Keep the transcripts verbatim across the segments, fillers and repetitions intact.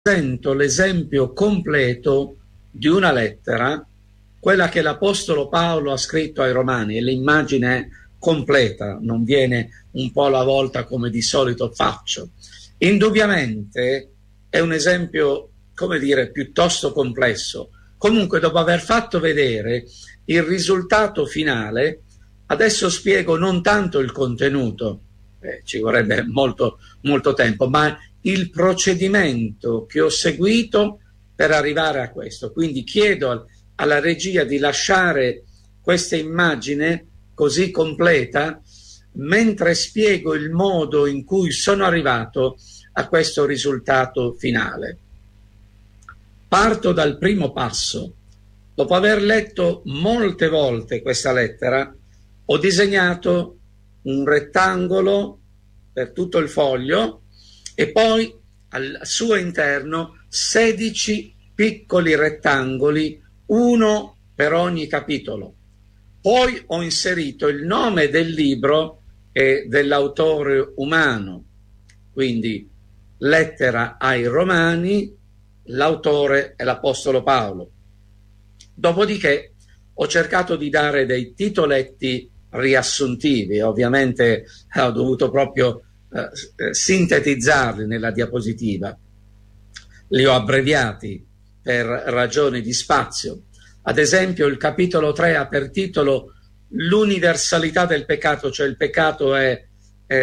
presento l'esempio completo di una lettera, quella che l'Apostolo Paolo ha scritto ai Romani, e l'immagine è completa, non viene un po' alla volta come di solito faccio. Indubbiamente è un esempio, come dire, piuttosto complesso. Comunque, dopo aver fatto vedere il risultato finale, adesso spiego non tanto il contenuto, eh, ci vorrebbe molto, molto tempo, ma il procedimento che ho seguito per arrivare a questo. Quindi chiedo al, alla regia di lasciare questa immagine così completa mentre spiego il modo in cui sono arrivato a questo risultato finale. Parto dal primo passo. Dopo aver letto molte volte questa lettera, ho disegnato un rettangolo per tutto il foglio e poi al suo interno sedici piccoli rettangoli, uno per ogni capitolo. Poi ho inserito il nome del libro e dell'autore umano, quindi lettera ai Romani, l'autore è l'Apostolo Paolo. Dopodiché ho cercato di dare dei titoletti riassuntivi, ovviamente eh, ho dovuto proprio eh, sintetizzarli nella diapositiva, li ho abbreviati per ragioni di spazio. Ad esempio il capitolo tre ha per titolo l'universalità del peccato, cioè il peccato è, è,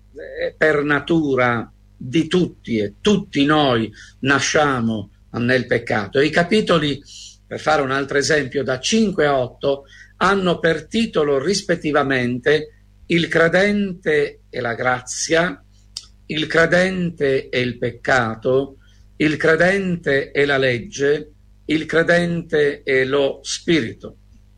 è per natura di tutti e tutti noi nasciamo nel peccato. E i capitoli, per fare un altro esempio, da cinque a otto hanno per titolo rispettivamente il credente e la grazia, il credente e il peccato, il credente e la legge, il credente e lo spirito.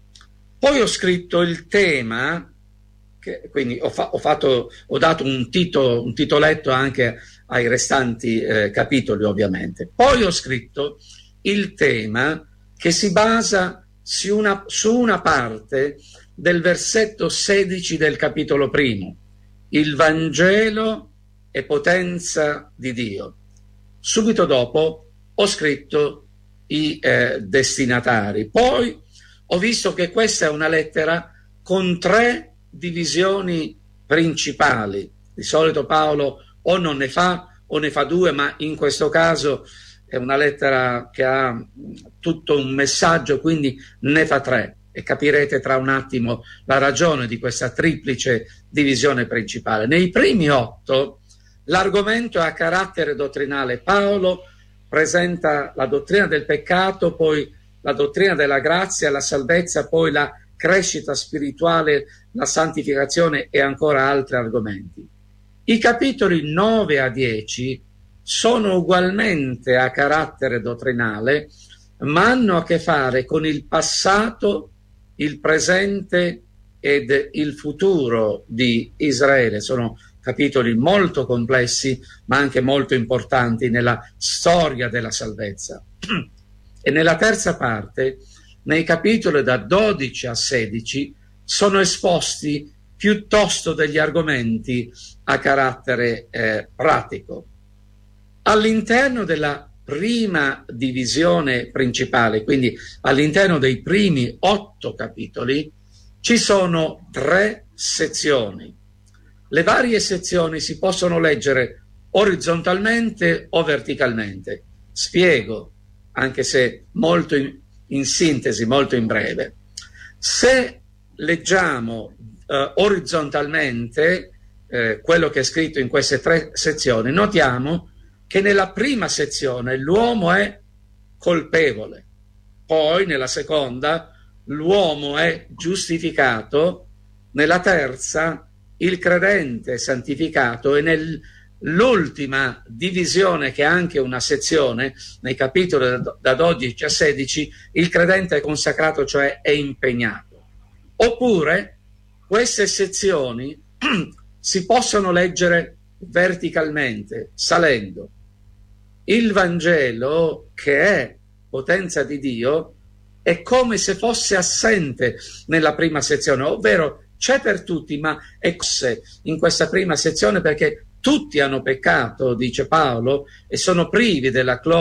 Poi ho scritto il tema, che, quindi ho, fa, ho, fatto, ho dato un, tito, un titoletto anche ai restanti eh, capitoli ovviamente. Poi ho scritto il tema che si basa su una, su una parte del versetto sedici del capitolo primo, il Vangelo è potenza di Dio. Subito dopo ho scritto i eh, destinatari. Poi ho visto che questa è una lettera con tre divisioni principali. Di solito Paolo o non ne fa o ne fa due, ma in questo caso è una lettera che ha tutto un messaggio, quindi ne fa tre. E capirete tra un attimo la ragione di questa triplice divisione principale. Nei primi otto l'argomento è a carattere dottrinale. Paolo presenta la dottrina del peccato, poi la dottrina della grazia, la salvezza, poi la crescita spirituale, la santificazione e ancora altri argomenti. I capitoli nove a dieci sono ugualmente a carattere dottrinale, ma hanno a che fare con il passato, il presente ed il futuro di Israele. Sono capitoli molto complessi, ma anche molto importanti nella storia della salvezza. E nella terza parte, nei capitoli da dodici a sedici, sono esposti piuttosto degli argomenti a carattere eh, pratico. All'interno della prima divisione principale, quindi all'interno dei primi otto capitoli, ci sono tre sezioni. Le varie sezioni si possono leggere orizzontalmente o verticalmente. Spiego, anche se molto in, in sintesi, molto in breve. Se leggiamo eh, orizzontalmente eh, quello che è scritto in queste tre sezioni, notiamo che nella prima sezione l'uomo è colpevole, poi nella seconda l'uomo è giustificato, nella terza il credente è santificato e nell'ultima divisione, che è anche una sezione, nei capitoli da dodici a sedici, il credente è consacrato, cioè è impegnato. Oppure queste sezioni si possono leggere verticalmente, salendo. Il Vangelo, che è potenza di Dio, è come se fosse assente nella prima sezione, ovvero c'è per tutti, ma è in questa prima sezione perché tutti hanno peccato, dice Paolo, e sono privi della gloria